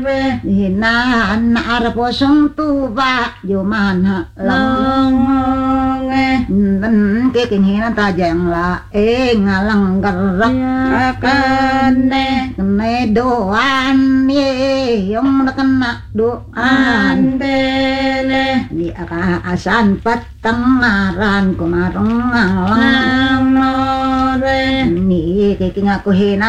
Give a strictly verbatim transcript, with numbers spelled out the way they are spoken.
na na arapo sung tuba yo mana long dan ke kinhina ta jang la e ngalang garak akan ne ne doan ye yong na kana doan tele di aka asan patang ngaran kumarong ngalang no re ni ke kinga ko hina